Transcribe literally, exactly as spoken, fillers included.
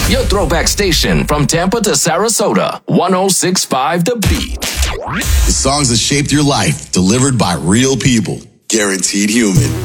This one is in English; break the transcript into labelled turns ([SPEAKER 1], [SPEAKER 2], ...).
[SPEAKER 1] Your throwback station from Tampa to Sarasota. one oh six point five The Beat.
[SPEAKER 2] The songs that shaped your life, delivered by real people. Guaranteed Human.